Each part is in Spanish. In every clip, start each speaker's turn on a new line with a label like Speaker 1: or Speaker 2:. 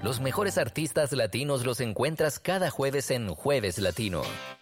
Speaker 1: Los mejores artistas latinos los encuentras cada jueves en Jueves Latino.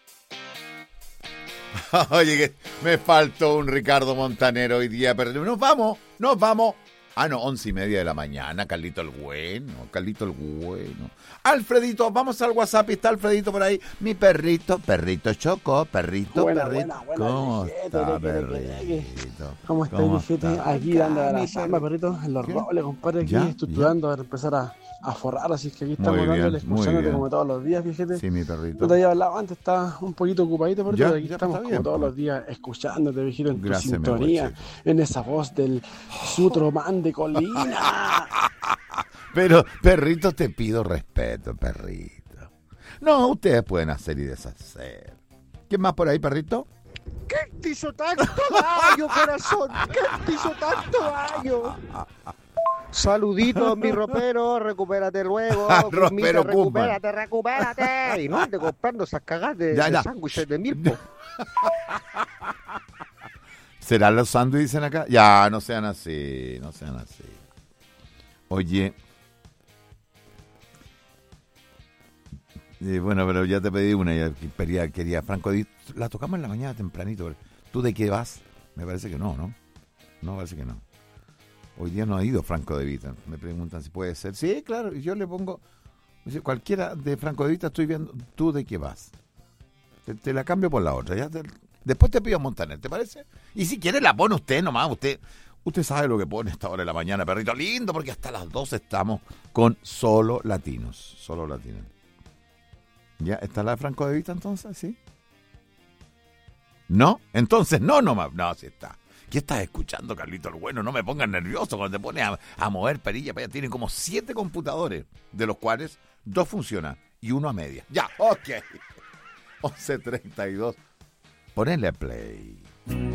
Speaker 2: Oye, que me faltó un Ricardo Montaner hoy día, pero nos vamos. Ah, no, 11:30 de la mañana, Carlito el Bueno. Alfredito, vamos al WhatsApp, está Alfredito por ahí. Mi perrito Choco, perrito.
Speaker 3: Buena,
Speaker 2: ¿Cómo
Speaker 3: viejete,
Speaker 2: está,
Speaker 3: ¿qué?
Speaker 2: perrito?
Speaker 3: ¿Cómo está, viejete? Aquí dando a la samba, perrito, en los
Speaker 2: ¿Qué?
Speaker 3: roles, compadre, aquí
Speaker 2: Ya,
Speaker 3: estudiando para empezar a forrar, así que aquí estamos
Speaker 2: Muy bien,
Speaker 3: dándole,
Speaker 2: muy
Speaker 3: escuchándote
Speaker 2: bien.
Speaker 3: como todos los días, viejete.
Speaker 2: Sí, mi
Speaker 3: No
Speaker 2: perrito.
Speaker 3: te había hablado antes, estaba un poquito ocupadito, perrito,
Speaker 2: Ya,
Speaker 3: pero aquí
Speaker 2: ya,
Speaker 3: estamos
Speaker 2: está
Speaker 3: como
Speaker 2: bien,
Speaker 3: todos
Speaker 2: pues.
Speaker 3: los días escuchándote, viejete, en
Speaker 2: Gracias,
Speaker 3: tu
Speaker 2: mi
Speaker 3: sintonía,
Speaker 2: guachito.
Speaker 3: en esa voz del Sutroman de Colina.
Speaker 2: Pero, perrito, te pido respeto, perrito. No, ustedes pueden hacer y deshacer. ¿Quién más por ahí, perrito?
Speaker 4: ¿Qué te hizo tanto daño, corazón? ¿Qué te hizo tanto daño? Saluditos, mi ropero, recupérate luego.
Speaker 2: Ropero
Speaker 4: Mira,
Speaker 2: Guzmán.
Speaker 4: recupérate. Y no ande comprando esas cagadas de
Speaker 2: Ya.
Speaker 4: sándwiches de milpo.
Speaker 2: ¿Serán los sándwiches en acá? Ya, no sean así. Oye. Bueno, pero ya te pedí una. Ya quería Franco. La tocamos en la mañana tempranito. ¿Tú de qué vas? Me parece que no, ¿no? No, parece que no. Hoy día no ha ido Franco De Vita. Me preguntan si puede ser. Sí, claro. Y yo le pongo. Cualquiera de Franco De Vita estoy viendo. ¿Tú de qué vas? Te la cambio por la otra. ¿Ya? Después te pido Montaner, ¿te parece? Y si quiere la pone usted nomás. Usted sabe lo que pone a esta hora de la mañana, perrito lindo, porque hasta las 12 estamos con solo latinos. ¿Ya está la de Franco De Vita entonces? ¿Sí? ¿No? Entonces no nomás. No, sí está. ¿Qué estás escuchando, Carlito el Bueno? No me pongas nervioso cuando te pones a mover perilla. Tienen como 7 computadores, de los cuales 2 funcionan y 1 a media. Ya, ok. 11:32. Ponele play.